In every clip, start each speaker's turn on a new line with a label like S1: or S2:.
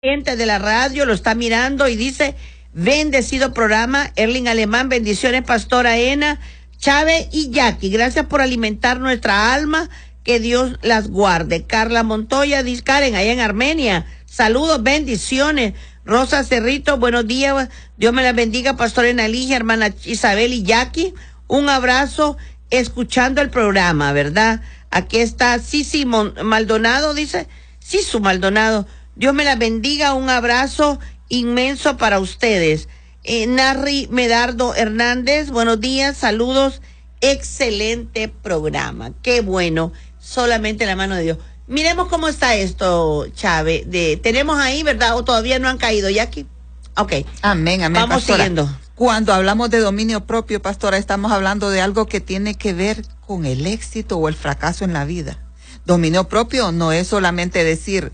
S1: Gente de la radio lo está mirando y dice, bendecido programa, Erling Alemán, bendiciones, pastora Ena, Chávez y Jackie, gracias por alimentar nuestra alma, que Dios las guarde. Carla Montoya, dice Karen, allá en Armenia, saludos, bendiciones. Rosa Cerrito, buenos días, Dios me la bendiga, pastora Ena Ligia, hermana Isabel y Jackie, un abrazo, escuchando el programa, ¿verdad? Aquí está Sisi Maldonado, dice, Sisu Maldonado, Dios me la bendiga, un abrazo inmenso para ustedes. Narri Medardo Hernández, buenos días, saludos, excelente programa, qué bueno, solamente la mano de Dios. Miremos cómo está esto, Chávez, tenemos ahí, ¿verdad? O todavía no han caído, Jackie. Ok.
S2: Amén, amén,
S1: vamos
S2: pastora.
S1: Siguiendo.
S2: Cuando hablamos de dominio propio, pastora, estamos hablando de algo que tiene que ver con el éxito o el fracaso en la vida. Dominio propio no es solamente decir,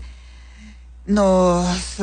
S2: nos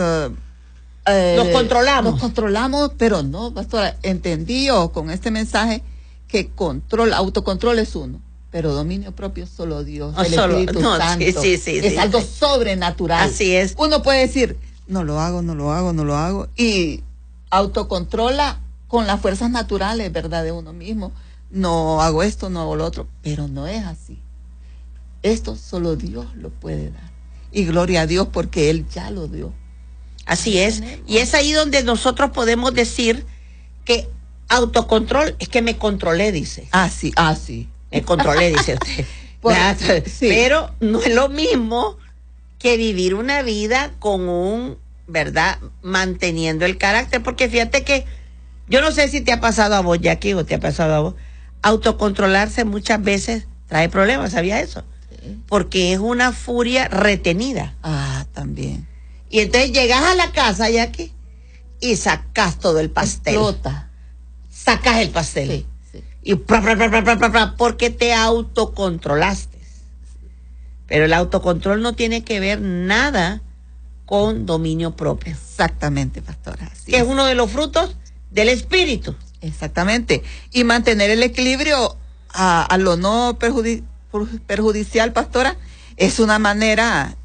S2: controlamos. Nos controlamos, pero no, pastora, entendí yo con este mensaje que autocontrol es uno, pero dominio propio solo Dios, el Espíritu Santo. Sí, es algo sobrenatural.
S1: Así es.
S2: Uno puede decir, no lo hago, y autocontrola con las fuerzas naturales, ¿verdad? De uno mismo. No hago esto, no hago lo otro, pero no es así. Esto solo Dios lo puede dar. Y gloria a Dios porque Él ya lo dio.
S1: Así es. Y es ahí donde nosotros podemos decir que autocontrol es que me controlé, dice.
S2: Sí.
S1: Me controlé, dice usted. Sí. Pero no es lo mismo que vivir una vida con ¿verdad? Manteniendo el carácter. Porque fíjate que yo no sé si te ha pasado a vos, Jackie, o te ha pasado a vos. Autocontrolarse muchas veces trae problemas, ¿sabía eso? Porque es una furia retenida.
S2: También.
S1: Y entonces llegas a la casa, Jackie, y sacas todo el pastel.
S2: Explota.
S1: Sacas el pastel.
S2: Sí.
S1: Y porque te autocontrolaste. Pero el autocontrol no tiene que ver nada con dominio propio.
S2: Exactamente, pastora.
S1: Que es uno de los frutos del espíritu.
S2: Exactamente. Y mantener el equilibrio a lo no perjudicial, pastora, es una manera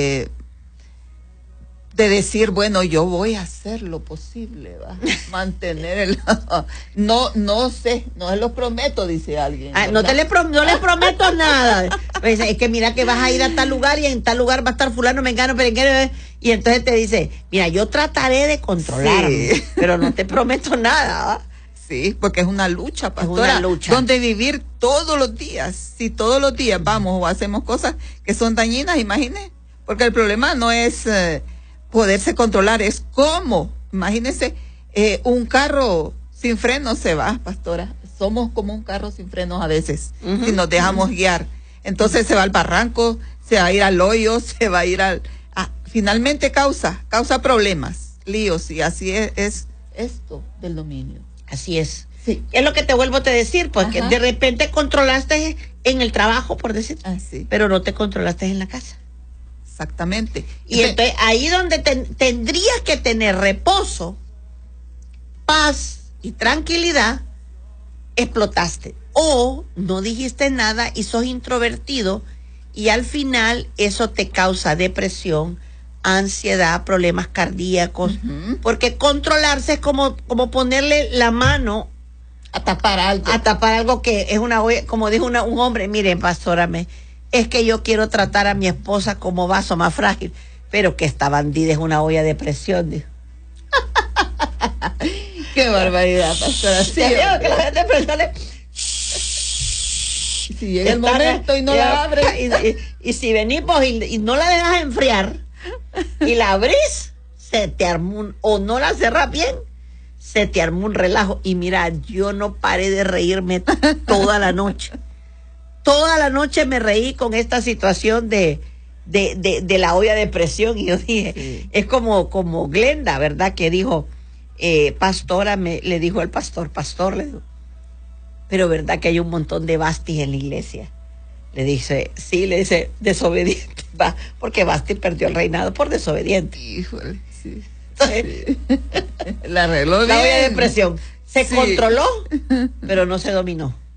S2: de decir, bueno, yo voy a hacer lo posible, ¿va? Mantener no sé, no se lo prometo, dice alguien.
S1: No les prometo nada. Pues es que mira que vas a ir a tal lugar y en tal lugar va a estar fulano, mengano, perenguero, y entonces te dice, mira, yo trataré de controlarme, pero no te prometo nada, ¿va?
S2: Sí, porque es una lucha, pastora.
S1: Es una lucha.
S2: Donde vivir todos los días. Si todos los días vamos o hacemos cosas que son dañinas, imagínese. Porque el problema no es poderse controlar, es cómo. Imagínese, un carro sin frenos se va, pastora. Somos como un carro sin frenos a veces, si nos dejamos guiar. Entonces se va al barranco, se va a ir al hoyo, se va a ir finalmente causa problemas, líos, y así es esto del dominio.
S1: Así es.
S2: Sí.
S1: Es lo que te vuelvo a decir, pues que de repente controlaste en el trabajo, por decir,
S2: sí.
S1: Pero no te controlaste en la casa.
S2: Exactamente.
S1: Y entonces ahí donde tendrías que tener reposo, paz y tranquilidad, explotaste. O no dijiste nada y sos introvertido y al final eso te causa depresión, ansiedad, problemas cardíacos, porque controlarse es como ponerle la mano
S2: a tapar algo
S1: que es una olla, como dijo un hombre, miren, pastora, es que yo quiero tratar a mi esposa como vaso más frágil, pero que esta bandida es una olla de presión, dijo.
S2: Qué barbaridad, pastora. Sí,
S1: que la gente presione.
S2: Si llega el momento y no la abres.
S1: Y si venimos y no la dejas enfriar y la abrís, se te armó o no la cerras bien, se te armó un relajo. Y mira, yo no paré de reírme toda la noche. Toda la noche me reí con esta situación de la olla de presión. Y yo dije, es como Glenda, ¿verdad? Que dijo, pastora, le dijo el pastor, le dijo, pero ¿verdad que hay un montón de Bastis en la iglesia? Le dice, desobediente, va, porque Basti perdió el reinado por desobediente.
S2: Híjole, sí.
S1: Entonces,
S2: la arregló bien.
S1: La olla de presión se controló, pero no se dominó.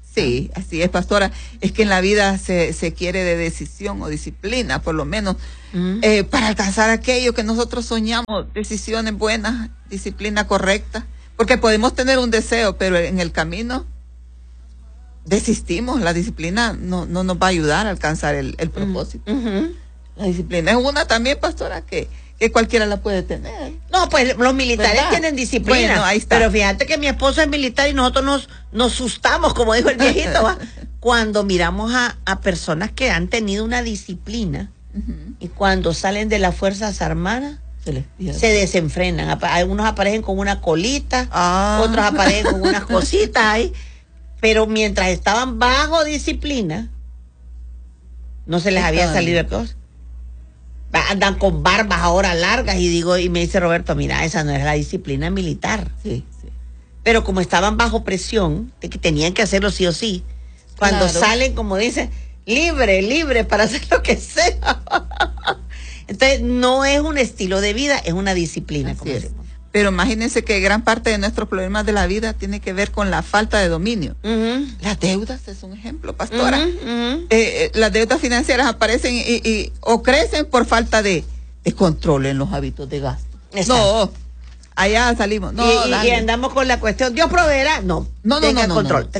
S2: Sí, así es, pastora. Es que en la vida se quiere de decisión o disciplina, por lo menos, para alcanzar aquello que nosotros soñamos, decisiones buenas, disciplina correcta. Porque podemos tener un deseo, pero en el camino desistimos. La disciplina no nos va a ayudar a alcanzar el propósito. La disciplina es una también, pastora, que cualquiera la puede tener.
S1: No, pues los militares, ¿verdad?, tienen disciplina.
S2: Bueno, ahí está.
S1: Pero fíjate que mi esposo es militar y nosotros nos asustamos, como dijo el viejito, ¿va? Cuando miramos a personas que han tenido una disciplina y cuando salen de las Fuerzas Armadas se desenfrenan. Algunos aparecen con una colita, otros aparecen con unas cositas ahí, pero mientras estaban bajo disciplina no se les había salido cosas. Andan con barbas ahora largas y me dice Roberto, mira, esa no es la disciplina militar.
S2: Sí.
S1: Pero como estaban bajo presión de que tenían que hacerlo sí o sí, cuando salen, como dicen, libre para hacer lo que sea. Entonces no es un estilo de vida, es una disciplina.
S2: Como decimos. Pero imagínense que gran parte de nuestros problemas de la vida tiene que ver con la falta de dominio. Las deudas es un ejemplo, pastora. Las deudas financieras aparecen o crecen por falta de control en los hábitos de gasto. Exacto. No, allá salimos. No,
S1: y andamos con la cuestión, Dios proveerá. Tenga control.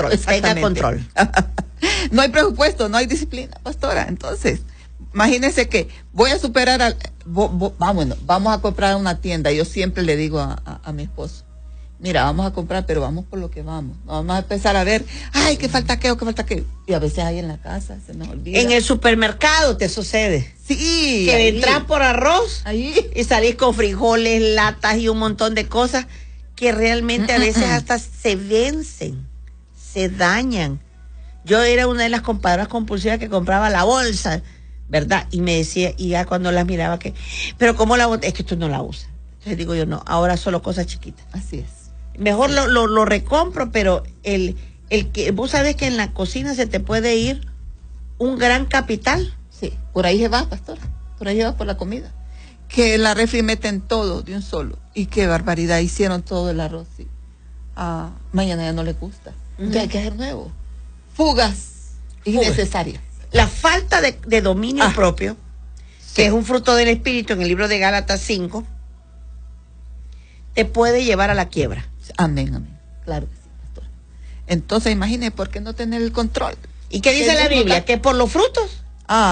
S2: No hay presupuesto, no hay disciplina, pastora. Entonces, imagínense que voy a superar vamos a comprar a una tienda. Yo siempre le digo a mi esposo, mira, vamos a comprar, pero vamos por lo que vamos. No vamos a empezar a ver, ay, que falta aquello. Y a veces ahí en la casa se nos olvida.
S1: En el supermercado te sucede.
S2: Sí.
S1: Que entras por arroz y salís con frijoles, latas y un montón de cosas que realmente a veces hasta se vencen, se dañan. Yo era una de las compradoras compulsivas que compraba la bolsa, ¿verdad? Y me decía, y ya cuando las miraba, pero ¿cómo la bota? Es que tú no la usas. Entonces digo yo, no, ahora solo cosas chiquitas.
S2: Así es.
S1: Mejor lo recompro, pero el que, vos sabés que en la cocina se te puede ir un gran capital.
S2: Sí, por ahí se va, pastora. Por ahí se va por la comida. Que la refri meten todo de un solo. Y qué barbaridad, hicieron todo el arroz. Sí. Mañana ya no les gusta. Ya hay que hacer nuevo. Fugas innecesarias.
S1: La falta de dominio propio, que es un fruto del espíritu en el libro de Gálatas 5, te puede llevar a la quiebra.
S2: Amén. Claro que sí, pastor. Entonces, imagine por qué no tener el control.
S1: ¿Y qué dice la Biblia? ¿Que por los frutos?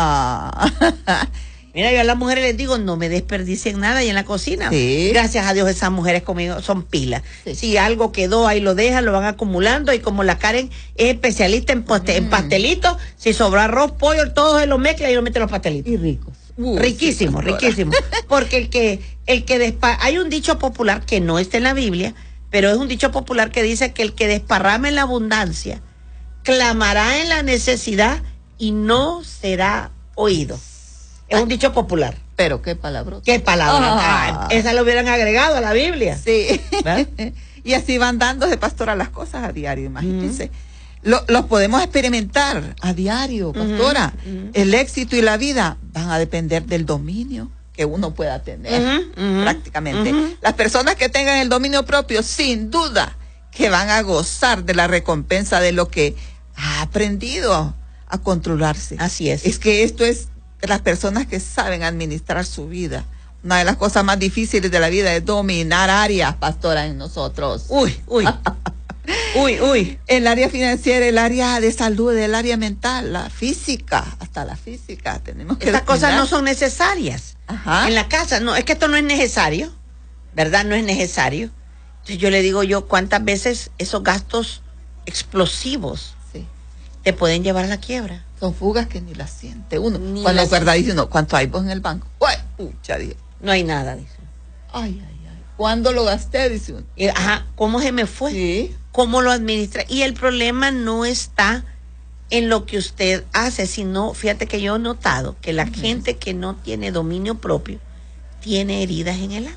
S1: Mira, yo a las mujeres les digo, no me desperdicien nada y en la cocina.
S2: Sí.
S1: Gracias a Dios esas mujeres conmigo son pilas. Sí. Si algo quedó, ahí lo dejan, lo van acumulando, y como la Karen es especialista en pastelitos, si sobra arroz, pollo, todo se lo mezcla y lo mete en los pastelitos.
S2: Y ricos.
S1: Riquísimo. Porque hay un dicho popular que no está en la Biblia, pero es un dicho popular que dice que el que desparrama en la abundancia clamará en la necesidad y no será oído. Es un dicho popular.
S2: Pero qué palabra.
S1: Qué palabra. Esa lo hubieran agregado a la Biblia.
S2: Sí. Y así van dándose, pastora, las cosas a diario, imagínense. Los podemos experimentar a diario, pastora. El éxito y la vida van a depender del dominio que uno pueda tener, prácticamente. Las personas que tengan el dominio propio, sin duda, que van a gozar de la recompensa de lo que ha aprendido a controlarse.
S1: Así es.
S2: Es que esto es las personas que saben administrar su vida. Una de las cosas más difíciles de la vida es dominar áreas, pastora, en nosotros.
S1: Uy.
S2: El área financiera, el área de salud, el área mental, la física, hasta la física. Tenemos que
S1: estas cosas no son necesarias. En la casa. No, es que esto no es necesario, ¿verdad? No es necesario. Entonces yo le digo cuántas veces esos gastos explosivos te pueden llevar a la quiebra.
S2: Son fugas que ni las siente uno. Cuando acuerda dice uno, ¿cuánto hay vos en el banco? ¡Uy, pucha Dios!
S1: No hay nada, dice.
S2: Ay. ¿Cuándo lo gasté? Dice uno.
S1: ¿Cómo se me fue?
S2: Sí.
S1: ¿Cómo lo administra? Y el problema no está en lo que usted hace, sino, fíjate que yo he notado que la gente que no tiene dominio propio tiene heridas en el alma.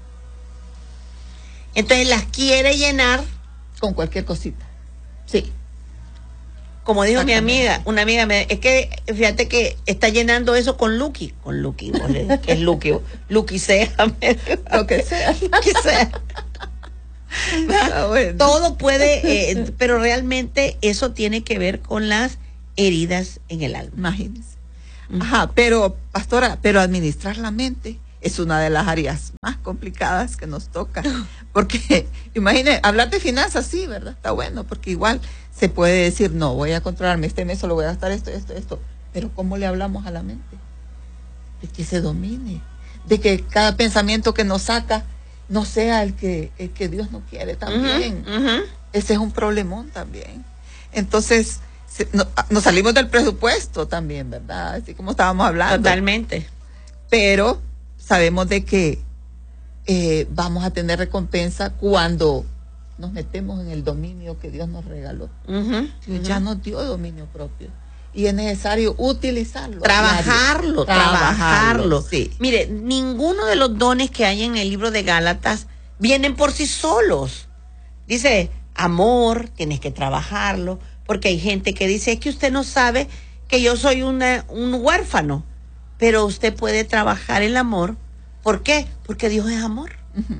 S1: Entonces las quiere llenar
S2: con cualquier cosita. Sí.
S1: Como dijo mi amiga, una amiga, es que fíjate que está llenando eso con Lucky, ¿qué es Lucky? Lucky sea.
S2: Lo que sea. Bueno.
S1: Todo puede, pero realmente eso tiene que ver con las heridas en el alma.
S2: Imagínense. Ajá, pero, pastora, pero administrar la mente es una de las áreas más complicadas que nos toca. Porque, imagínense, hablar de finanzas, sí, ¿verdad? Está bueno, porque igual se puede decir, no, voy a controlarme, este mes solo voy a gastar esto. Pero ¿cómo le hablamos a la mente? De que se domine, de que cada pensamiento que nos saca no sea el que Dios no quiere también. Ese es un problemón también. Entonces, nos salimos del presupuesto también, ¿verdad? Así como estábamos hablando.
S1: Totalmente.
S2: Pero sabemos de que vamos a tener recompensa cuando nos metemos en el dominio que Dios nos regaló. Dios ya nos dio dominio propio. Y es necesario utilizarlo.
S1: Trabajarlo.
S2: Sí.
S1: Mire, ninguno de los dones que hay en el libro de Gálatas vienen por sí solos. Dice, amor, tienes que trabajarlo, porque hay gente que dice, es que usted no sabe que yo soy un huérfano, pero usted puede trabajar el amor. ¿Por qué? Porque Dios es amor.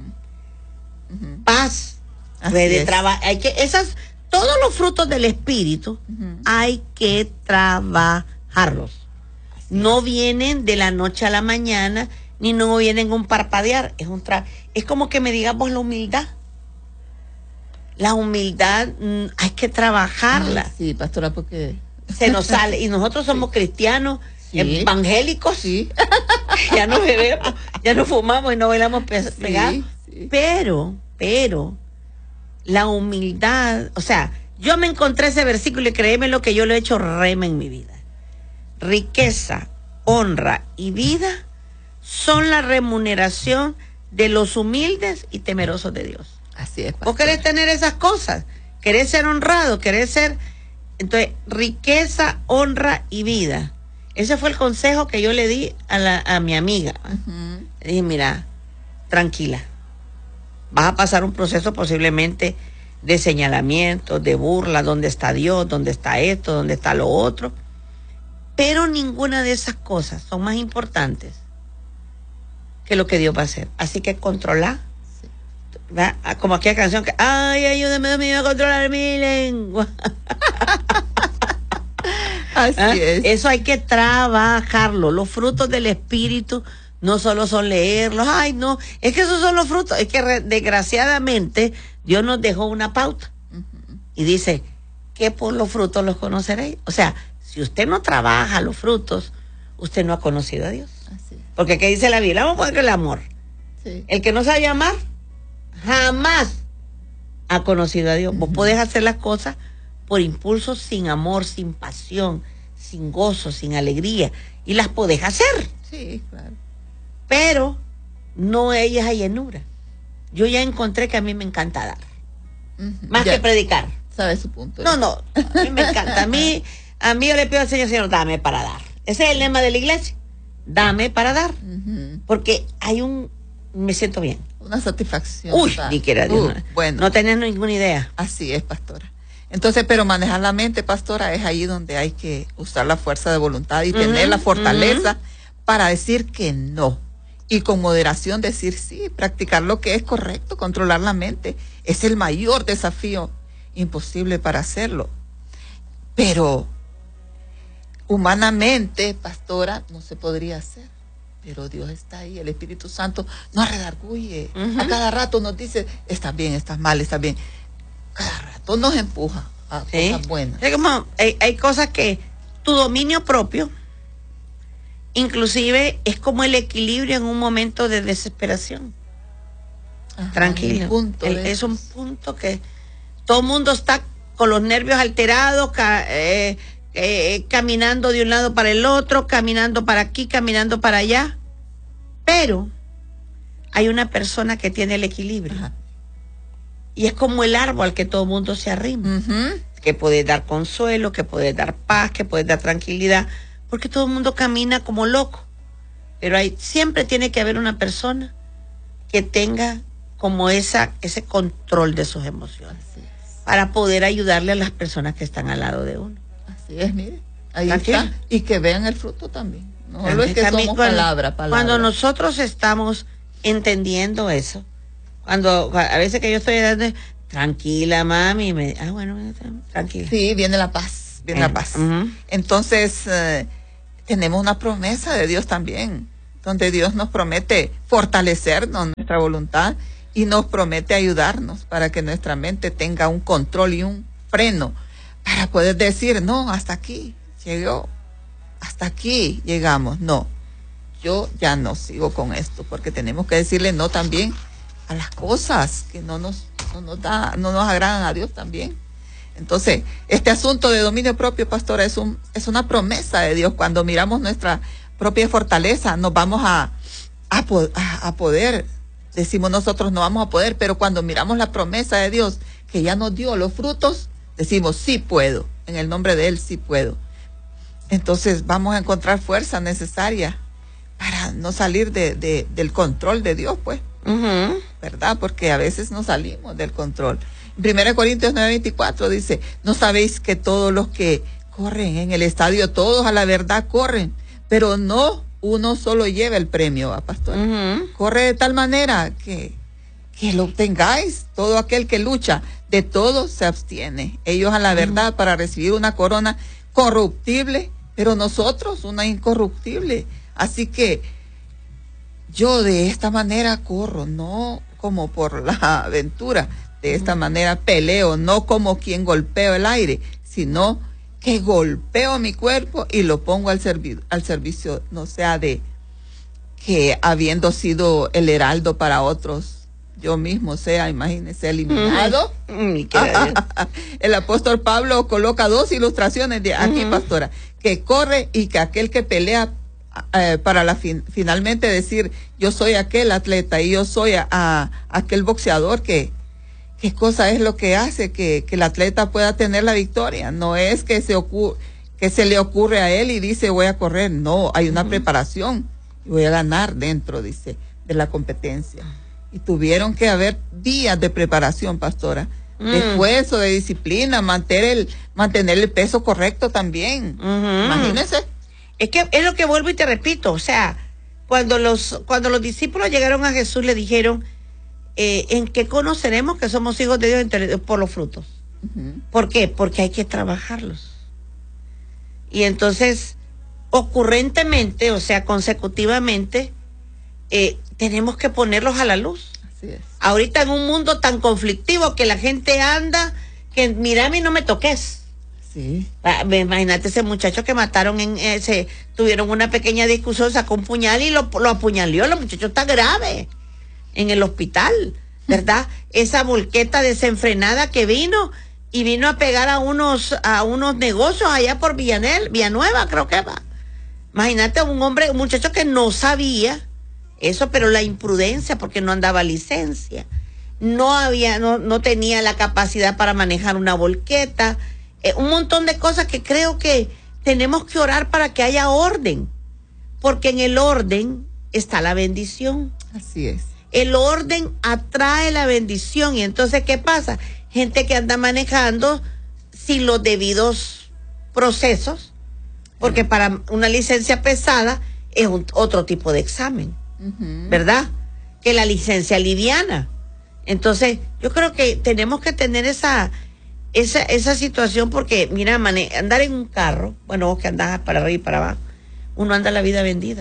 S1: Paz. Puede trabajar. Hay que, todos los frutos del Espíritu hay que trabajarlos. No vienen de la noche a la mañana, ni no vienen un parpadear. Es como que me digamos la humildad. La humildad hay que trabajarla.
S2: Sí, pastora, porque
S1: se nos sale. Y nosotros somos cristianos, evangélicos. Ya no bebemos, ya no fumamos y no bailamos pegados. Pero la humildad, o sea, yo me encontré ese versículo y créeme lo que yo lo he hecho rema en mi vida. Riqueza, honra y vida son la remuneración de los humildes y temerosos de Dios.
S2: Así es.
S1: Vos querés tener esas cosas, querés ser honrado, querés ser... Entonces, riqueza, honra y vida. Ese fue el consejo que yo le di a mi amiga. Le dije, mira, tranquila. Vas a pasar un proceso posiblemente de señalamiento, de burla, dónde está Dios, dónde está esto, dónde está lo otro. Pero ninguna de esas cosas son más importantes que lo que Dios va a hacer. Así que controla. Como aquella canción que, ay, ayúdame, me iba a controlar mi lengua.
S2: Así es.
S1: Eso hay que trabajarlo. Los frutos del Espíritu no solo son leerlos, ay, no, es que esos son los frutos. Es que desgraciadamente Dios nos dejó una pauta y dice que por los frutos los conoceréis. O sea, si usted no trabaja los frutos, usted no ha conocido a Dios.
S2: Así es.
S1: Porque ¿qué dice la Biblia? Vamos a poner que el amor.
S2: Sí.
S1: El que no sabe amar jamás ha conocido a Dios. Vos podés hacer las cosas por impulso, sin amor, sin pasión, sin gozo, sin alegría, y las podés hacer.
S2: Sí, claro.
S1: Pero no ellas a llenura. Yo ya encontré que a mí me encanta dar. Más que predicar.
S2: ¿Sabe su punto?
S1: No, a mí me encanta. A mí yo le pido al Señor, dame para dar. Ese es el lema de la iglesia. Dame para dar. Porque me siento bien.
S2: Una satisfacción.
S1: Uy, ni quiera Dios.
S2: Bueno.
S1: No tenés ninguna idea.
S2: Así es, pastora. Entonces, pero manejar la mente, pastora, es ahí donde hay que usar la fuerza de voluntad y tener la fortaleza para decir que no. Y con moderación decir sí, practicar lo que es correcto, controlar la mente. Es el mayor desafío imposible para hacerlo. Pero humanamente, pastora, no se podría hacer. Pero Dios está ahí, el Espíritu Santo nos redarguye. A cada rato nos dice, estás bien, estás mal, estás bien. Cada rato nos empuja a cosas buenas.
S1: Es como, hay cosas que tu dominio propio, inclusive, es como el equilibrio en un momento de desesperación. Ajá, tranquilo. Es un punto que todo el mundo está con los nervios alterados, caminando de un lado para el otro, caminando para aquí, caminando para allá. Pero hay una persona que tiene el equilibrio. Ajá. Y es como el árbol al que todo el mundo se arrima. Que puede dar consuelo, que puede dar paz, que puede dar tranquilidad. Porque todo el mundo camina como loco. Pero siempre tiene que haber una persona que tenga como ese control de sus emociones. Para poder ayudarle a las personas que están al lado de uno.
S2: Así es, mire. Ahí está. Y que vean el fruto también. No solo es que somos palabra.
S1: Cuando nosotros estamos entendiendo eso, Cuando a veces que yo estoy dando, tranquila, mami, bueno, tranquila.
S2: Sí, viene la paz, la paz. Entonces, tenemos una promesa de Dios también, donde Dios nos promete fortalecernos nuestra voluntad y nos promete ayudarnos para que nuestra mente tenga un control y un freno para poder decir, no, hasta aquí llegó, hasta aquí llegamos, no, yo ya no sigo con esto, porque tenemos que decirle no también a las cosas que no nos agradan a Dios también. Entonces, este asunto de dominio propio, pastora, es una promesa de Dios. Cuando miramos nuestra propia fortaleza, nos vamos a poder, decimos nosotros no vamos a poder, pero cuando miramos la promesa de Dios, que ya nos dio los frutos, decimos sí puedo, en el nombre de Él sí puedo. Entonces vamos a encontrar fuerza necesaria para no salir del control de Dios, pues, ¿verdad? Porque a veces no salimos del control. 1 Corintios 9:24 dice, ¿no sabéis que todos los que corren en el estadio, todos a la verdad corren, pero no uno solo lleva el premio, pastor? Corre de tal manera que lo obtengáis. Todo aquel que lucha, de todo se abstiene. Ellos a la verdad para recibir una corona corruptible, pero nosotros una incorruptible. Así que yo de esta manera corro, no como por la aventura. De esta manera peleo, no como quien golpeo el aire, sino que golpeo mi cuerpo y lo pongo al servicio, no sea de que habiendo sido el heraldo para otros, yo mismo sea, imagínese, eliminado. El apóstol Pablo coloca 2 ilustraciones de aquí, pastora, que corre y que aquel que pelea para finalmente decir, yo soy aquel atleta y yo soy aquel boxeador ¿qué cosa es lo que hace que el atleta pueda tener la victoria? No es que se le ocurre a él y dice voy a correr. No, hay una preparación y voy a ganar dentro, dice, de la competencia. Y tuvieron que haber días de preparación, pastora, de esfuerzo, de disciplina, mantener el peso correcto también. Imagínense.
S1: Es que es lo que vuelvo y te repito, o sea, cuando los discípulos llegaron a Jesús le dijeron, ¿en qué conoceremos que somos hijos de Dios? Por los frutos. ¿Por qué? Porque hay que trabajarlos. Y entonces, ocurrentemente, o sea, consecutivamente, tenemos que ponerlos a la luz.
S2: Así es.
S1: Ahorita en un mundo tan conflictivo que la gente anda, que mírame y no me toques.
S2: Sí.
S1: Imagínate ese muchacho que mataron tuvieron una pequeña discusión, sacó un puñal y lo apuñaló. El muchacho está grave en el hospital, ¿verdad? Esa volqueta desenfrenada que vino a pegar a unos negocios allá por Villanueva, creo que va. Imagínate un muchacho que no sabía eso, pero la imprudencia, porque no andaba licencia, no tenía la capacidad para manejar una volqueta, un montón de cosas que creo que tenemos que orar para que haya orden, porque en el orden está la bendición.
S2: Así es.
S1: El orden atrae la bendición. Y entonces, ¿qué pasa? Gente que anda manejando sin los debidos procesos, porque para una licencia pesada es otro tipo de examen, ¿verdad? Que la licencia liviana. Entonces, yo creo que tenemos que tener esa situación, porque, mira, andar en un carro, bueno, vos que andás para arriba y para abajo, uno anda la vida vendida.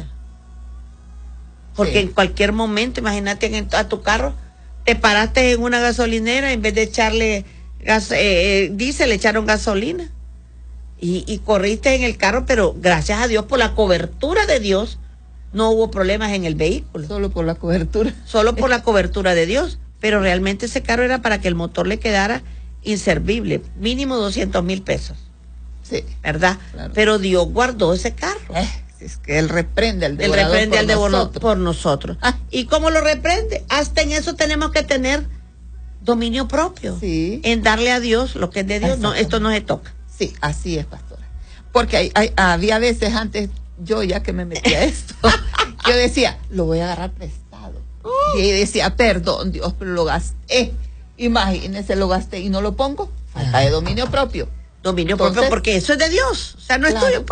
S1: Porque en cualquier momento, imagínate a tu carro, te paraste en una gasolinera, en vez de echarle diésel, le echaron gasolina. Y corriste en el carro, pero gracias a Dios, por la cobertura de Dios, no hubo problemas en el vehículo.
S2: Solo por la cobertura.
S1: Solo por la cobertura de Dios. Pero realmente ese carro era para que el motor le quedara inservible, mínimo 200,000 pesos.
S2: Sí.
S1: ¿Verdad?
S2: Claro.
S1: Pero Dios guardó ese carro.
S2: Es que Él reprende al devorador
S1: por nosotros. ¿Y cómo lo reprende? Hasta en eso tenemos que tener dominio propio.
S2: Sí.
S1: En darle a Dios lo que es de Dios. No, esto no se toca.
S2: Sí, así es, pastora. Porque había veces antes, yo ya que me metí a esto, yo decía, lo voy a agarrar prestado. Y decía, perdón, Dios, pero lo gasté. Imagínense, lo gasté y no lo pongo. Falta de dominio propio.
S1: Dominio propio, porque eso es de Dios. O sea, no es tuyo, pues.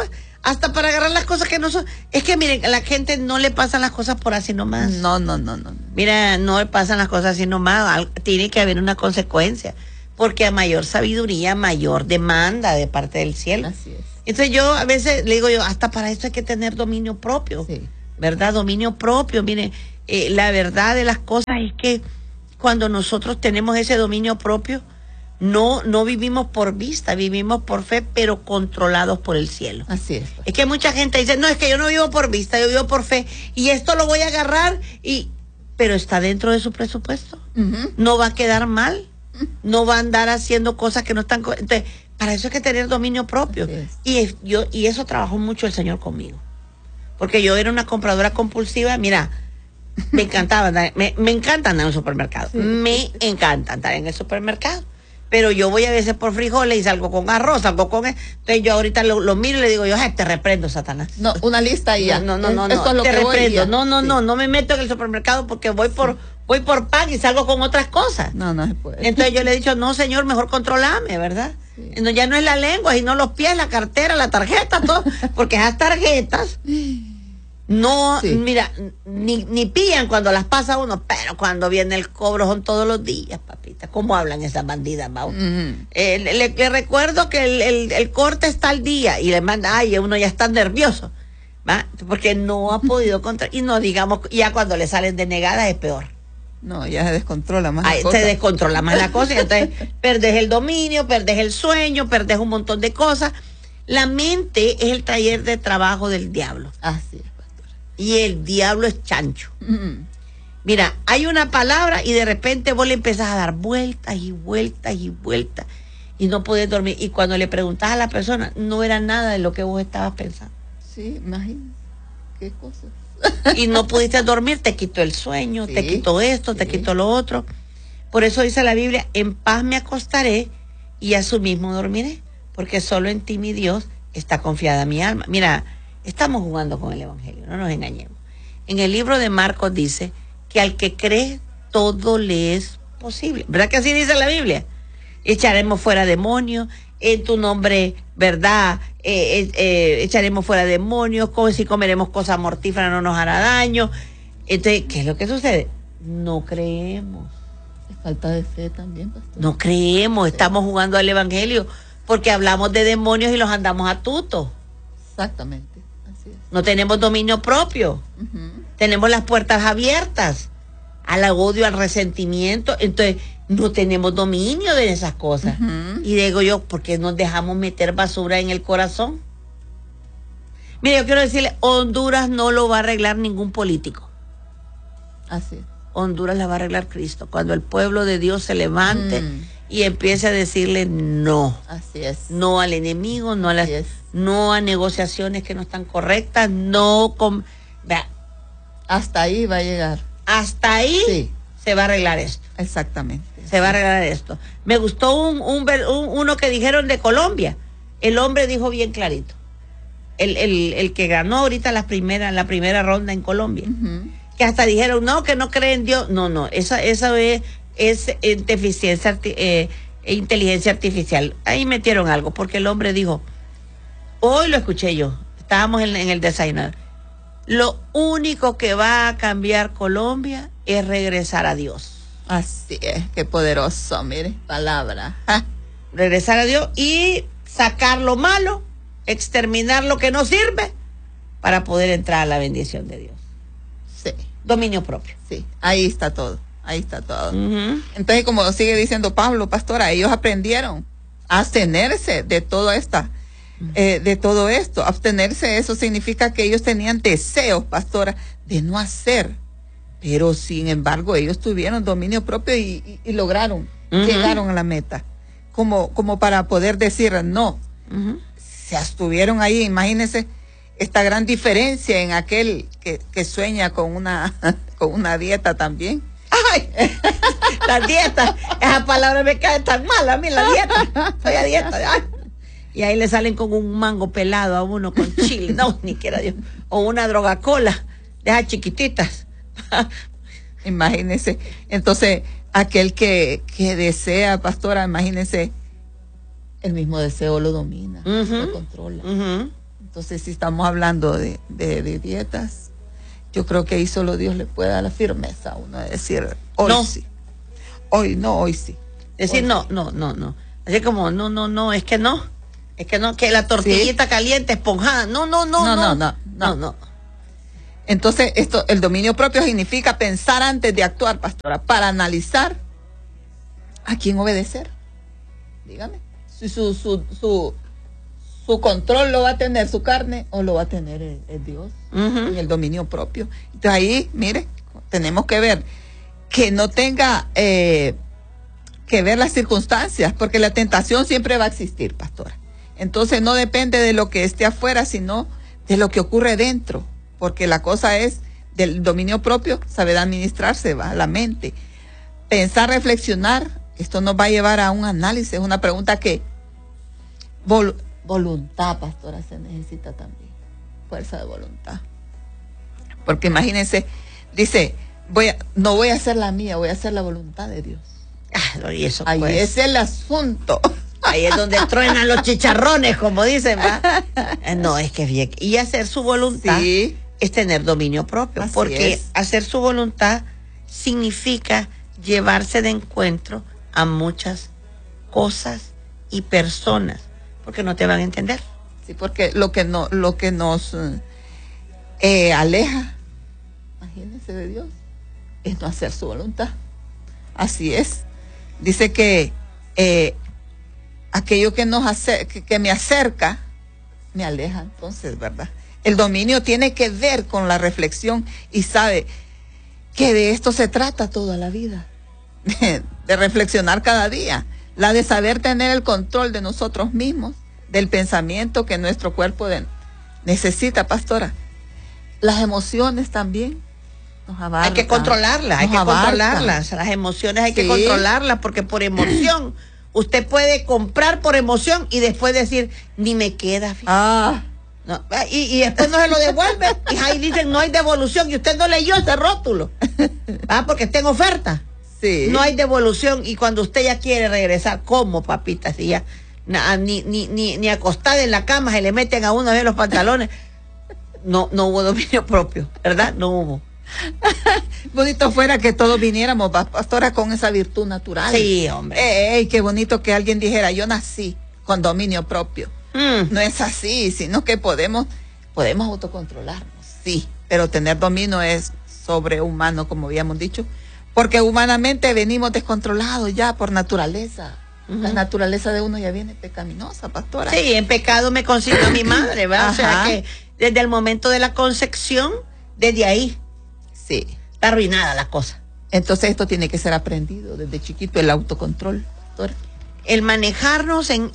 S1: hasta para agarrar las cosas que no son. Es que miren, a la gente no le pasan las cosas por así nomás.
S2: No.
S1: Mira, no le pasan las cosas así nomás, tiene que haber una consecuencia, porque a mayor sabiduría, mayor demanda de parte del cielo.
S2: Así es.
S1: Entonces yo a veces le digo yo, hasta para eso hay que tener dominio propio,
S2: Sí.
S1: ¿verdad? Dominio propio. Mire, la verdad de las cosas es que cuando nosotros tenemos ese dominio propio, no vivimos por vista, vivimos por fe, pero controlados por el cielo.
S2: Así es.
S1: Es que mucha gente dice, no, es que yo no vivo por vista, yo vivo por fe, y esto lo voy a agarrar, pero está dentro de su presupuesto.
S2: Uh-huh.
S1: No va a quedar mal, no va a andar haciendo cosas que no están... Entonces, para eso hay que tener dominio propio. Y eso trabajó mucho el Señor conmigo. Porque yo era una compradora compulsiva, mira, me encantaba me encanta andar en el supermercado.
S2: Sí.
S1: Me encanta andar en el supermercado. Pero yo voy a veces por frijoles y salgo con arroz, salgo con... Entonces yo ahorita lo miro y le digo yo, te reprendo, Satanás.
S2: No, una lista y ya.
S1: No,
S2: Esto es lo
S1: te
S2: que voy
S1: reprendo.
S2: ya.
S1: No me meto en el supermercado porque voy por pan y salgo con otras cosas.
S2: No se puede.
S1: Entonces yo le he dicho, no, señor, mejor controlame, ¿verdad?
S2: Sí.
S1: Entonces, ya no es la lengua, sino los pies, la cartera, la tarjeta, todo. Porque esas tarjetas, no,
S2: Sí.
S1: mira, ni pillan cuando las pasa uno, pero cuando viene el cobro son todos los días, papita. ¿Cómo hablan esas bandidas, Mau?
S2: Uh-huh.
S1: Le recuerdo que el corte está al día y le manda, uno ya está nervioso, ¿va? Porque no ha podido controlar. Y no digamos, ya cuando le salen denegadas es peor.
S2: No, ya se descontrola más la
S1: Se
S2: cosa.
S1: descontrola más la cosa y entonces perdes el dominio, perdes el sueño, perdes un montón de cosas. La mente es el taller de trabajo del diablo
S2: Así es, pastora.
S1: y el diablo es chancho.
S2: Uh-huh.
S1: Mira, hay una palabra y de repente vos le empezás a dar vueltas y vueltas y vueltas y no podés dormir. Y cuando le preguntás a la persona, no era nada de lo que vos estabas pensando.
S2: Sí, imagínate. Qué cosas.
S1: Y no pudiste dormir, te quitó el sueño,
S2: Sí,
S1: te quitó esto, te
S2: sí.
S1: quitó lo otro. Por eso dice la Biblia, en paz me acostaré y a su mismo dormiré, porque solo en ti, mi Dios, está confiada mi alma. Mira, estamos jugando con el Evangelio, no nos engañemos. En el libro de Marcos dice que al que cree, todo le es posible. ¿Verdad que así dice la Biblia? Echaremos fuera demonios, en tu nombre, ¿verdad? Echaremos fuera demonios, si comeremos cosas mortíferas no nos hará daño. Entonces, ¿qué es lo que sucede? No creemos.
S2: Es falta de fe también, pastor.
S1: No creemos, estamos jugando al Evangelio porque hablamos de demonios y los andamos a tuto.
S2: Exactamente, así es.
S1: No tenemos dominio propio.
S2: Uh-huh.
S1: Tenemos las puertas abiertas al odio, al resentimiento. Entonces, no tenemos dominio de esas cosas.
S2: Uh-huh.
S1: Y digo yo, ¿por qué nos dejamos meter basura en el corazón? Mire, yo quiero decirle, Honduras no lo va a arreglar ningún político.
S2: Así es.
S1: Honduras la va a arreglar Cristo. Cuando el pueblo de Dios se levante y empiece a decirle no.
S2: Así es.
S1: No al enemigo, no a
S2: Así es.
S1: no a negociaciones que no están correctas, vea,
S2: Hasta ahí va a llegar.
S1: hasta ahí
S2: Sí.
S1: se va a arreglar esto.
S2: Exactamente.
S1: Se va a arreglar esto. Me gustó uno que dijeron de Colombia. El hombre dijo bien clarito. El que ganó ahorita la primera ronda en Colombia.
S2: Uh-huh.
S1: Que hasta dijeron, no, que no creen en Dios. No, esa es inteligencia artificial. Ahí metieron algo, porque el hombre dijo, hoy lo escuché yo, estábamos en el desayuno, lo único que va a cambiar Colombia es regresar a Dios.
S2: Así es, qué poderoso, mire, palabra. ¡Ja!
S1: Regresar a Dios y sacar lo malo, exterminar lo que no sirve, para poder entrar a la bendición de Dios.
S2: Sí,
S1: Dominio propio.
S2: sí, ahí está todo, ahí está todo.
S1: Ujú.
S2: Entonces, como sigue diciendo Pablo, pastora, ellos aprendieron a abstenerse de toda esta, de todo esto. Abstenerse, eso significa que ellos tenían deseos, pastora, de no hacer. Pero sin embargo, ellos tuvieron dominio propio y lograron, llegaron a la meta. Como para poder decir no.
S1: Ujú.
S2: Se abstuvieron ahí, imagínense esta gran diferencia en aquel que sueña con una dieta también.
S1: ¡Ay! La dieta, esa palabra me cae tan mal a mí, la dieta. Estoy a dieta. Ay. Y ahí le salen con un mango pelado a uno con chile. No, ni quiera Dios. O una droga cola, de esas chiquititas.
S2: Imagínense. Entonces, aquel que desea, pastora, imagínense, el mismo deseo lo domina,
S1: Ujú.
S2: lo controla.
S1: Ujú.
S2: Entonces, si estamos hablando de dietas, yo creo que ahí solo Dios le puede dar la firmeza a uno de decir, hoy
S1: no.
S2: sí. Hoy no, hoy sí.
S1: Decir
S2: hoy
S1: no,
S2: sí.
S1: no. Así como, no, es que no. Es que no, que la tortillita caliente, esponjada. No. No.
S2: Entonces, el dominio propio significa pensar antes de actuar, pastora, para analizar a quién obedecer. Dígame. Si su control lo va a tener su carne o lo va a tener el Dios, en el dominio propio. Entonces ahí, mire, tenemos que ver que no tenga que ver las circunstancias, porque la tentación siempre va a existir, pastora. Entonces no depende de lo que esté afuera, sino de lo que ocurre dentro, porque la cosa es del dominio propio, saber administrarse, va, la mente. Pensar, reflexionar, esto nos va a llevar a un análisis, una pregunta que voluntad, pastora, se necesita también, fuerza de voluntad. Porque imagínense, dice, no voy a hacer la mía, voy a hacer la voluntad de Dios.
S1: Y eso,
S2: ahí
S1: pues,
S2: es el asunto.
S1: Ahí es donde truenan los chicharrones, como dicen, ¿va? No, es que bien. Y hacer su voluntad es tener dominio propio.
S2: Así
S1: porque
S2: es.
S1: hacer su voluntad significa llevarse de encuentro a muchas cosas y personas, porque no te van a entender.
S2: Sí, porque lo que nos aleja, imagínense, de Dios, es no hacer su voluntad. Así es. Dice que aquello que que me acerca, me aleja. Entonces, ¿verdad? El dominio tiene que ver con la reflexión y sabe que de esto se trata toda la vida, de reflexionar cada día, la de saber tener el control de nosotros mismos, del pensamiento que nuestro cuerpo necesita, pastora. Las emociones también nos abarcan.
S1: Hay que controlarlas, las emociones hay que controlarlas, porque por emoción, usted puede comprar por emoción y después decir, ni me queda. No, y después no se lo devuelve, y ahí dicen, no hay devolución, y usted no leyó ese rótulo, porque está en oferta.
S2: Sí.
S1: No hay devolución, y cuando usted ya quiere regresar, ¿cómo, papita? Si ya ni acostada en la cama se le meten a uno de los pantalones. No hubo dominio propio, ¿verdad? No hubo.
S2: Bonito fuera que todos viniéramos, pastora, con esa virtud natural.
S1: Sí, hombre.
S2: Qué bonito que alguien dijera, yo nací con dominio propio. No es así, sino que podemos autocontrolarnos, sí, pero tener dominio es sobrehumano, como habíamos dicho, porque humanamente venimos descontrolados ya por naturaleza. La naturaleza de uno ya viene pecaminosa, pastora.
S1: Sí, en pecado me concibió mi madre, ¿verdad? O sea que desde el momento de la concepción, desde ahí,
S2: sí,
S1: está arruinada la cosa.
S2: Entonces esto tiene que ser aprendido desde chiquito, el autocontrol, pastora.
S1: El manejarnos en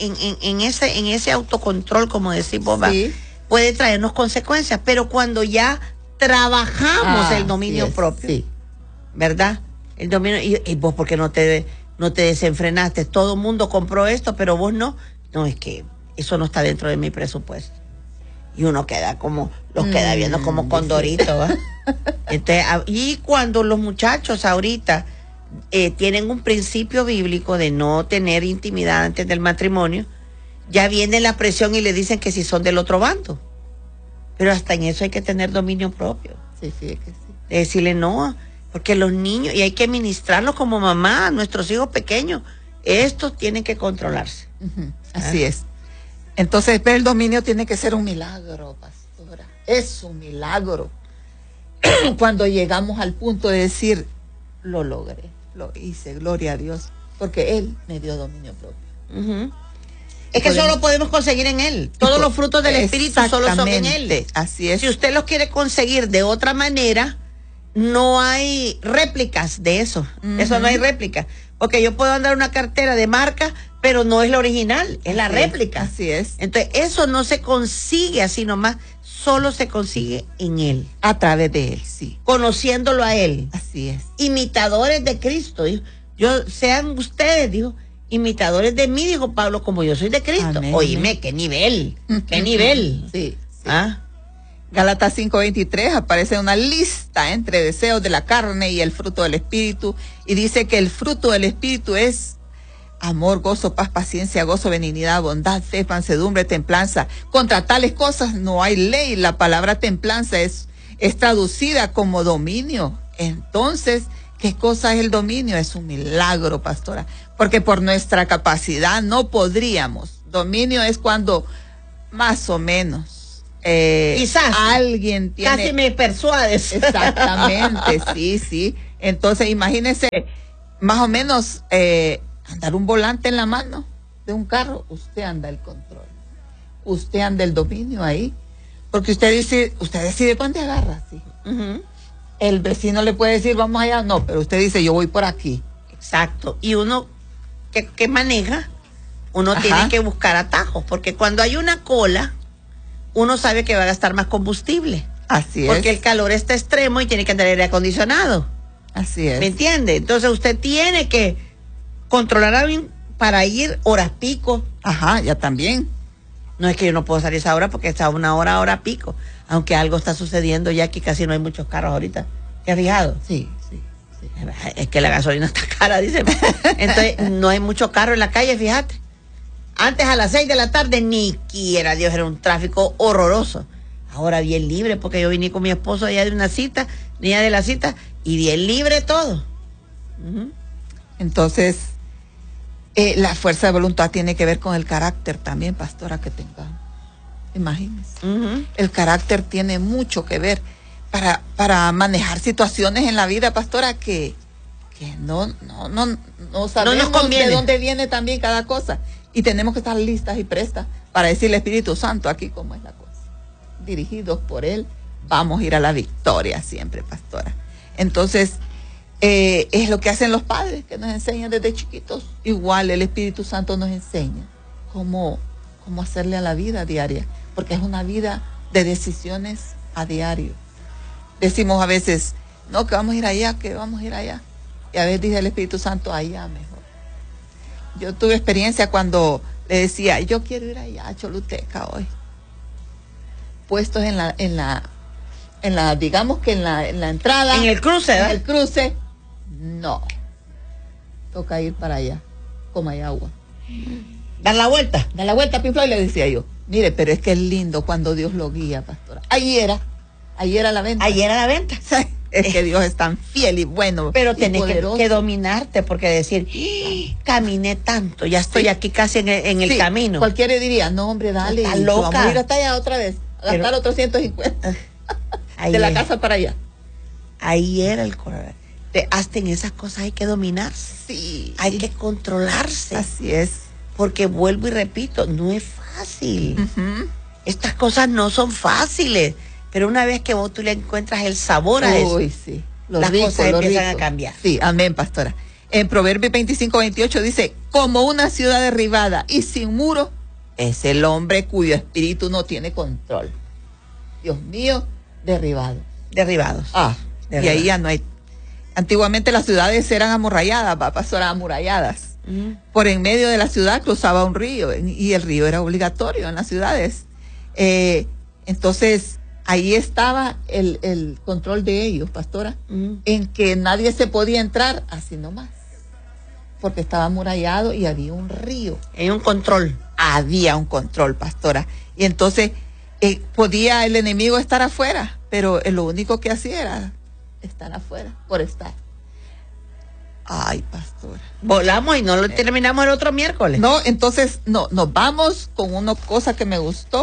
S1: ese autocontrol, como decís vos, puede traernos consecuencias, pero cuando ya trabajamos el dominio propio, ¿verdad? El dominio, y vos, porque no te desenfrenaste, todo el mundo compró esto, pero vos no. No, es que eso no está dentro de mi presupuesto. Y uno queda queda viendo como condorito, ¿va? Entonces, y cuando los muchachos ahorita tienen un principio bíblico de no tener intimidad antes del matrimonio, ya viene la presión y le dicen que si son del otro bando. Pero hasta en eso hay que tener dominio propio.
S2: Sí, que sí.
S1: De decirle no, porque los niños, y hay que ministrarlos como mamá, nuestros hijos pequeños, estos tienen que controlarse.
S2: Así es. Entonces, pero el dominio tiene que ser un milagro, pastora. Es un milagro. Cuando llegamos al punto de decir, lo logré, lo hice, gloria a Dios, porque Él me dio dominio propio.
S1: Es que solo podemos conseguir en Él. Todos los frutos del Espíritu solo son en Él.
S2: Así es.
S1: Si usted los quiere conseguir de otra manera, no hay réplicas de eso. Eso no hay réplica. Porque yo puedo andar una cartera de marca, pero no es la original, es la réplica.
S2: Así es.
S1: Entonces, eso no se consigue así nomás, solo se consigue en Él.
S2: A través de Él, sí.
S1: Conociéndolo a Él.
S2: Así es.
S1: Imitadores de Cristo. Sean ustedes, dijo, imitadores de mí, dijo Pablo, como yo soy de Cristo.
S2: Amén.
S1: Oíme, qué nivel, qué nivel.
S2: Sí. Gálatas 5:23 aparece una lista entre deseos de la carne y el fruto del Espíritu, y dice que el fruto del Espíritu es amor, gozo, paz, paciencia, gozo, benignidad, bondad, fe, mansedumbre, templanza. Contra tales cosas no hay ley. La palabra templanza es traducida como dominio. Entonces, ¿qué cosa es el dominio? Es un milagro, pastora, porque por nuestra capacidad no podríamos. Dominio es cuando más o menos
S1: quizás
S2: alguien tiene...
S1: Casi me persuades.
S2: Exactamente, sí. Entonces, imagínese, más o menos, andar un volante en la mano de un carro, usted anda el control, usted anda el dominio ahí, porque usted decide cuándo agarra, sí.
S1: Uh-huh.
S2: El vecino le puede decir, vamos allá, no, pero usted dice, yo voy por aquí.
S1: Exacto, y uno que maneja, uno tiene que buscar atajos, porque cuando hay una cola, uno sabe que va a gastar más combustible.
S2: Así es.
S1: Porque el calor está extremo y tiene que andar aire acondicionado.
S2: Así es.
S1: ¿Me entiende? Entonces usted tiene que controlar a alguien para ir horas pico.
S2: Ajá, ya también.
S1: No es que yo no puedo salir esa hora porque está una hora pico. Aunque algo está sucediendo ya que casi no hay muchos carros ahorita. ¿Te has fijado?
S2: Sí.
S1: Es que la gasolina está cara, dice. Entonces no hay mucho carro en la calle, fíjate. Antes a las 6 de la tarde ni quiera Dios, era un tráfico horroroso. Ahora bien libre porque yo vine con mi esposo allá de una cita, día de la cita, y bien libre todo. Uh-huh.
S2: Entonces, la fuerza de voluntad tiene que ver con el carácter también, pastora, que tengamos. Imagínense.
S1: Uh-huh.
S2: El carácter tiene mucho que ver para manejar situaciones en la vida, pastora, que no sabemos de dónde viene también cada cosa. Y tenemos que estar listas y prestas para decirle, Espíritu Santo, aquí cómo es la cosa. Dirigidos por Él, vamos a ir a la victoria siempre, pastora. Entonces, es lo que hacen los padres, que nos enseñan desde chiquitos. Igual el Espíritu Santo nos enseña cómo hacerle a la vida diaria, porque es una vida de decisiones a diario. Decimos a veces, no, que vamos a ir allá, que vamos a ir allá. Y a veces dice el Espíritu Santo, allá mejor. Yo tuve experiencia cuando le decía, yo quiero ir allá a Choluteca hoy. Puestos en la digamos que en la entrada.
S1: En el cruce, ¿verdad?
S2: En el cruce, no. Toca ir para allá, como hay agua.
S1: Dar la vuelta,
S2: Piflo, y le decía yo, mire, pero es que es lindo cuando Dios lo guía, pastora. Ahí era la venta. Es que Dios es tan fiel y bueno.
S1: Pero tenés que dominarte, porque decir, caminé tanto, ya estoy aquí casi en el camino.
S2: Cualquiera diría, no, hombre, dale.
S1: Está loca.
S2: Vamos a ir hasta allá otra vez, a gastar otros 150 de la casa para allá.
S1: Ahí era el corazón. Hasta en esas cosas hay que dominarse.
S2: Sí.
S1: Hay que controlarse.
S2: Así es.
S1: Porque vuelvo y repito, no es fácil.
S2: Uh-huh.
S1: Estas cosas no son fáciles. Pero una vez que tú le encuentras el sabor a eso,
S2: sí.
S1: las cosas empiezan a cambiar.
S2: Sí, amén, pastora. En Proverbios 25:28 dice, como una ciudad derribada y sin muro, es el hombre cuyo espíritu no tiene control. Dios mío, derribados.
S1: Derribados.
S2: Y ahí ya no hay. Antiguamente las ciudades eran amurralladas, pastora, amuralladas.
S1: Uh-huh.
S2: Por en medio de la ciudad cruzaba un río y el río era obligatorio en las ciudades. Entonces, ahí estaba el control de ellos, pastora, en que nadie se podía entrar así nomás, porque estaba amurallado y había un río.
S1: Hay un control.
S2: Había un control, pastora. Y entonces podía el enemigo estar afuera, pero lo único que hacía era estar afuera, por estar. Ay, pastora.
S1: Volamos y no lo terminamos el otro miércoles.
S2: No, entonces nos vamos con una cosa que me gustó.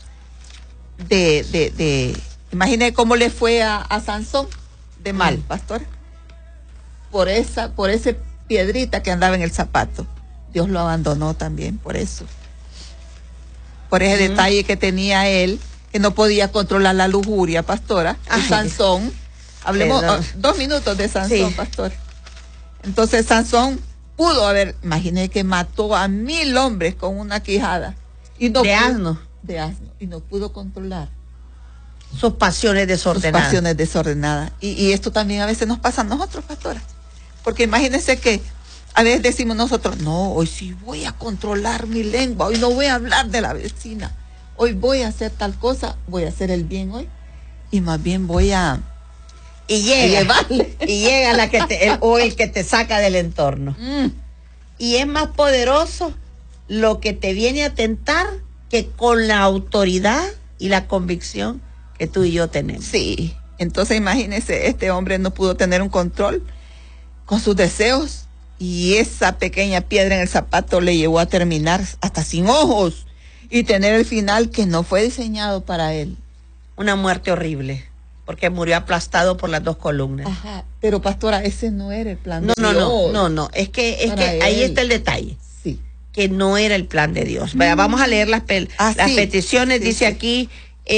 S2: Imagine cómo le fue a Sansón de mal, pastor, por ese piedrita que andaba en el zapato. Dios lo abandonó también por eso, por ese detalle que tenía él, que no podía controlar la lujuria, pastora. Sansón, hablemos 2 minutos de Sansón, sí. Pastor. Entonces Sansón pudo imagine que mató a 1000 hombres con una quijada y no
S1: asno,
S2: y no pudo controlar
S1: sus pasiones
S2: desordenadas. Y esto también a veces nos pasa a nosotros, pastora, porque imagínense que a veces decimos nosotros, no, hoy sí voy a controlar mi lengua, hoy no voy a hablar de la vecina, hoy voy a hacer tal cosa, voy a hacer el bien hoy, y más bien voy a
S1: llevarle. Y llega el que te saca del entorno. Y es más poderoso lo que te viene a tentar que con la autoridad y la convicción que tú y yo tenemos.
S2: Sí, entonces imagínese, este hombre no pudo tener un control con sus deseos y esa pequeña piedra en el zapato le llevó a terminar hasta sin ojos y tener el final que no fue diseñado para él.
S1: Una muerte horrible, porque murió aplastado por las 2 columnas.
S2: Ajá, pero pastora, ese no era el plan de Dios.
S1: No, es que ahí está el detalle.
S2: Sí.
S1: Que no era el plan de Dios. Vamos a leer las peticiones, dice aquí,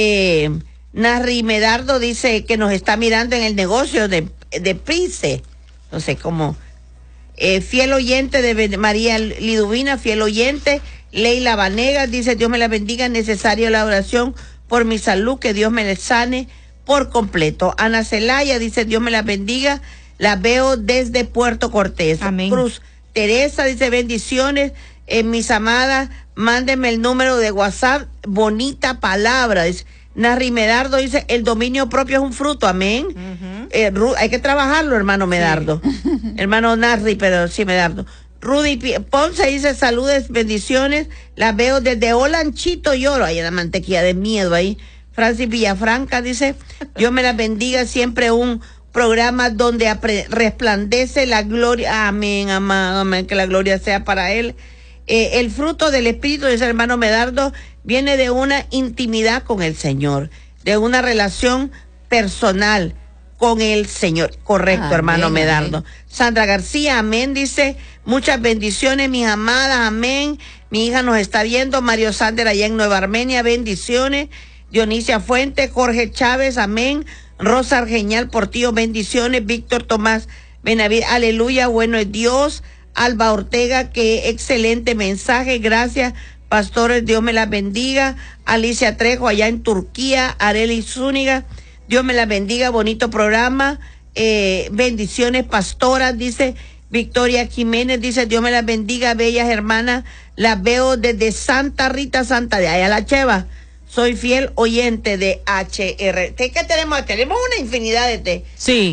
S1: Narri Medardo dice que nos está mirando en el negocio de Price. No sé cómo. Fiel oyente de María Liduvina, fiel oyente. Leila Vanegas dice, Dios me la bendiga, necesaria la oración por mi salud, que Dios me la sane por completo. Ana Celaya dice, Dios me la bendiga, la veo desde Puerto Cortés.
S3: Amén.
S1: Cruz Teresa dice, bendiciones, mis amadas, mándenme el número de WhatsApp, bonita palabra. Dice, Narri Medardo dice, el dominio propio es un fruto, amén. Hay que trabajarlo, hermano Medardo. Sí. Hermano Narri, pero sí, Medardo. Rudy Ponce dice, saludes, bendiciones, la veo desde Olanchito Lloro, ahí en la mantequilla de miedo ahí. Francis Villafranca dice, Dios me la bendiga, siempre un programa donde resplandece la gloria, amén, amado, amén, que la gloria sea para él. El fruto del Espíritu, dice el hermano Medardo, viene de una intimidad con el Señor, de una relación personal con el Señor. Correcto, amén, hermano Medardo. Amén. Sandra García, amén, dice, muchas bendiciones, mis amadas, amén. Mi hija nos está viendo, Mario Sander allá en Nueva Armenia, bendiciones. Dionisia Fuente, Jorge Chávez, amén. Rosa Argeñal Portillo, bendiciones. Víctor Tomás Benavides, aleluya, bueno es Dios. Alba Ortega, qué excelente mensaje, gracias, pastores, Dios me la bendiga. Alicia Trejo, allá en Turquía. Arely Zúñiga, Dios me la bendiga, bonito programa. Bendiciones, pastoras, dice Victoria Jiménez, dice, Dios me la bendiga, bellas hermanas, las veo desde Santa Rita, Santa de allá la Cheva. Soy fiel oyente de HR. ¿Qué tenemos? Tenemos una infinidad de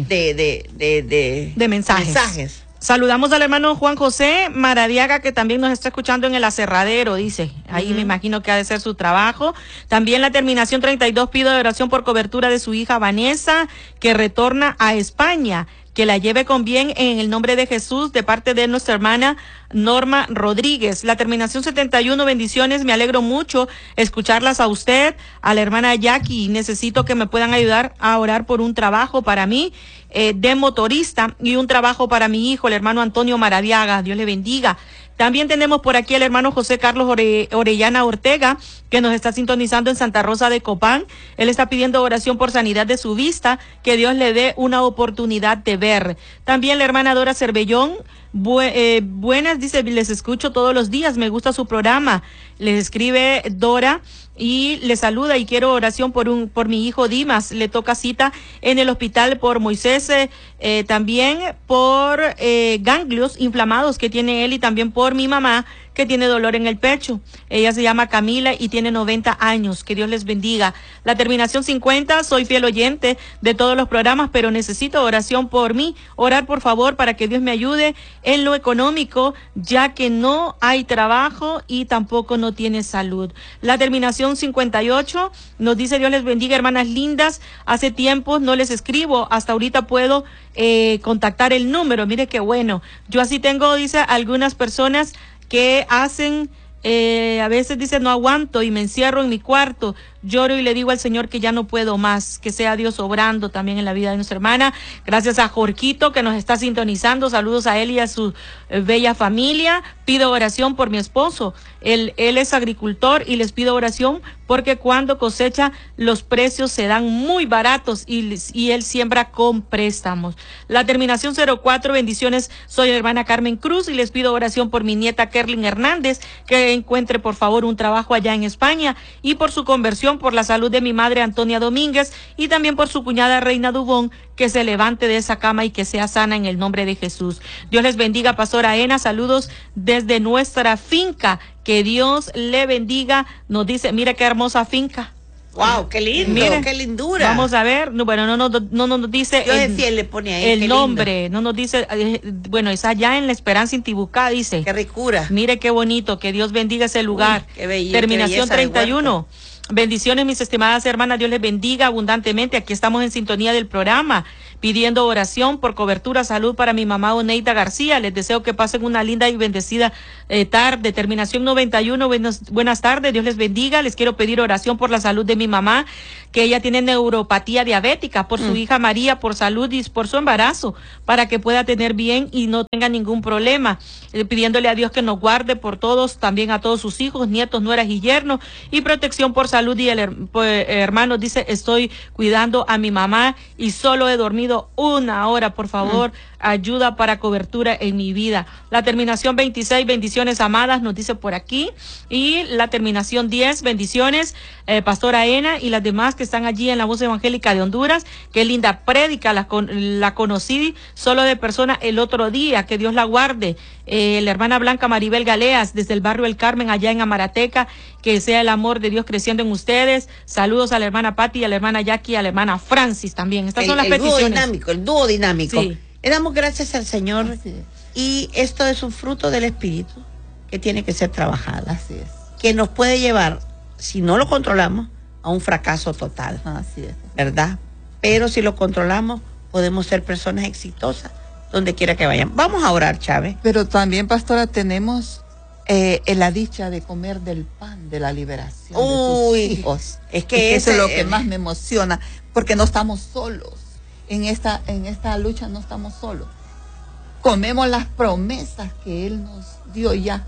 S1: mensajes.
S3: Saludamos al hermano Juan José Maradiaga, que también nos está escuchando en el aserradero, dice. Ahí me imagino que ha de ser su trabajo. También la terminación 32 pido de oración por cobertura de su hija Vanessa, que retorna a España. Que la lleve con bien en el nombre de Jesús, de parte de nuestra hermana Norma Rodríguez. La terminación 71, bendiciones, me alegro mucho escucharlas a usted, a la hermana Jackie. Necesito que me puedan ayudar a orar por un trabajo para mí de motorista y un trabajo para mi hijo, el hermano Antonio Maradiaga. Dios le bendiga. También tenemos por aquí al hermano José Carlos Orellana Ortega, que nos está sintonizando en Santa Rosa de Copán. Él está pidiendo oración por sanidad de su vista, que Dios le dé una oportunidad de ver. También la hermana Dora Cervellón, buenas, dice, les escucho todos los días, me gusta su programa. Les escribe Dora y le saluda y quiero oración por mi hijo Dimas. Le toca cita en el hospital por Moisés, también por ganglios inflamados que tiene él y también por mi mamá, que tiene dolor en el pecho. Ella se llama Camila y tiene 90 años. Que Dios les bendiga. La terminación 50, soy fiel oyente de todos los programas, pero necesito oración por mí. Orar, por favor, para que Dios me ayude en lo económico, ya que no hay trabajo y tampoco no tiene salud. La terminación 58 nos dice, Dios les bendiga, hermanas lindas. Hace tiempo no les escribo, hasta ahorita puedo contactar el número. Mire qué bueno. Yo así tengo, dice, algunas personas que hacen, a veces dice, no aguanto y me encierro en mi cuarto, lloro y le digo al Señor que ya no puedo más, que sea Dios obrando también en la vida de nuestra hermana. Gracias a Jorquito que nos está sintonizando, saludos a él y a su bella familia. Pido oración por mi esposo, él es agricultor y les pido oración porque cuando cosecha los precios se dan muy baratos y él siembra con préstamos. La terminación 04, bendiciones, soy hermana Carmen Cruz y les pido oración por mi nieta Kerlin Hernández, que encuentre por favor un trabajo allá en España, y por su conversión, por la salud de mi madre Antonia Domínguez y también por su cuñada Reina Dubón, que se levante de esa cama y que sea sana en el nombre de Jesús. Dios les bendiga, pastora Ena, saludos desde nuestra finca, que Dios le bendiga. Nos dice, mire qué hermosa finca,
S1: Wow, qué lindo,
S3: Mire,
S1: qué lindura.
S3: Vamos a ver, bueno, no nos dice
S1: Fiel le pone ahí,
S3: el nombre, no nos dice, bueno, es allá en La Esperanza, Intibucá, dice.
S1: Qué ricura.
S3: Mire qué bonito, que Dios bendiga ese lugar.
S1: Uy, qué belleza,
S3: Terminación
S1: qué belleza
S3: 31. Bendiciones, mis estimadas hermanas, Dios les bendiga abundantemente. Aquí estamos en sintonía del programa, pidiendo oración por cobertura, salud para mi mamá Oneida García. Les deseo que pasen una linda y bendecida tarde. Terminación 91, buenas tardes, Dios les bendiga. Les quiero pedir oración por la salud de mi mamá, que ella tiene neuropatía diabética, por su hija María, por salud y por su embarazo, para que pueda tener bien y no tenga ningún problema. Pidiéndole a Dios que nos guarde por todos, también a todos sus hijos, nietos, nueras y yernos, y protección por salud. Y el hermano dice, estoy cuidando a mi mamá y solo he dormido 1 hora, por favor, ayuda para cobertura en mi vida. La terminación 26, bendiciones amadas, nos dice por aquí, y la terminación 10, bendiciones, Pastora Ena y las demás que están allí en la Voz Evangélica de Honduras. Qué linda prédica, la conocí solo de persona el otro día, que Dios la guarde. La hermana Blanca Maribel Galeas, desde el barrio El Carmen, allá en Amarateca, que sea el amor de Dios creciendo en ustedes. Saludos a la hermana Patti, a la hermana Jackie, a la hermana Francis también. Estas son las peticiones.
S1: El dúo dinámico.
S3: Sí.
S1: Le damos gracias al Señor, y esto es un fruto del Espíritu que tiene que ser trabajado.
S2: Así es.
S1: Que nos puede llevar, si no lo controlamos, a un fracaso total.
S2: Así es.
S1: ¿Verdad? Pero si lo controlamos, podemos ser personas exitosas donde quiera que vayan. Vamos a orar, Chávez.
S2: Pero también, pastora, tenemos la dicha de comer del pan de la liberación de tus hijos.
S1: Es que
S2: eso es lo que más me emociona, porque no estamos solos. En esta lucha no estamos solos. Comemos las promesas que Él nos dio ya.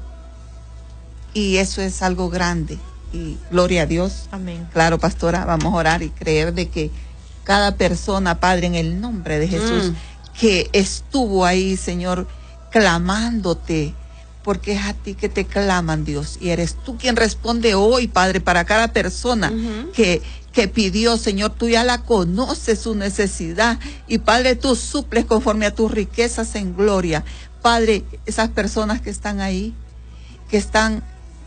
S2: Y eso es algo grande. Y gloria a Dios.
S3: Amén.
S2: Claro, pastora, vamos a orar y creer de que cada persona, Padre, en el nombre de Jesús, que estuvo ahí, Señor, clamándote, porque es a ti que te claman, Dios, y eres tú quien responde hoy, Padre, para cada persona que pidió, Señor, tú ya la conoces su necesidad, y Padre, tú suples conforme a tus riquezas en gloria. Padre, esas personas que están ahí, que están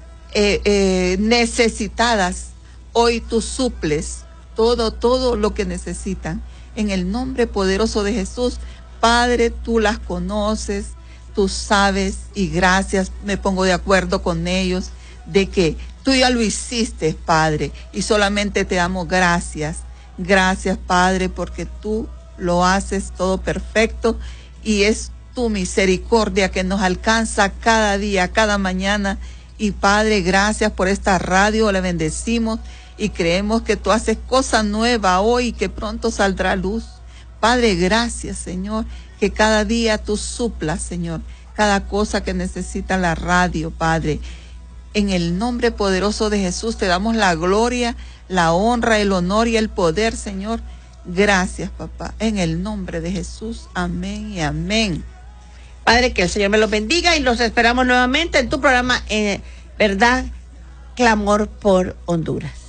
S2: necesitadas, hoy tú suples todo lo que necesitan, en el nombre poderoso de Jesús. Padre, tú las conoces, tú sabes, y gracias, me pongo de acuerdo con ellos, de que tú ya lo hiciste, Padre, y solamente te damos gracias. Gracias, Padre, porque tú lo haces todo perfecto, y es tu misericordia que nos alcanza cada día, cada mañana. Y Padre, gracias por esta radio, la bendecimos y creemos que tú haces cosa nueva hoy y que pronto saldrá luz. Padre, gracias, Señor, que cada día tú suplas, Señor, cada cosa que necesita la radio, Padre. En el nombre poderoso de Jesús te damos la gloria, la honra, el honor y el poder, Señor. Gracias, papá. En el nombre de Jesús. Amén y amén.
S1: Padre, que el Señor me los bendiga, y los esperamos nuevamente en tu programa, ¿verdad? Clamor por Honduras.